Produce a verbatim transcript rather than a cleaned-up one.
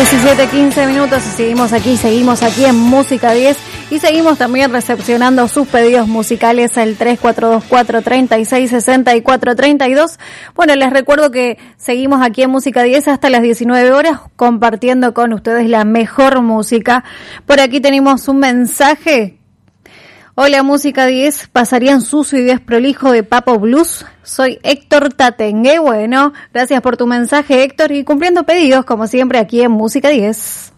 diecisiete, quince minutos y seguimos aquí, seguimos aquí en Música diez y seguimos también recepcionando sus pedidos musicales al tres cuatro dos cuatro, tres seis, seis cuatro tres dos. Bueno, les recuerdo que seguimos aquí en Música diez hasta las diecinueve horas compartiendo con ustedes la mejor música. Por aquí tenemos un mensaje. Hola Música diez, pasarían sucio y desprolijo de Papo Blues. Soy Héctor Tatengue. Bueno, gracias por tu mensaje, Héctor, y cumpliendo pedidos como siempre aquí en Música diez.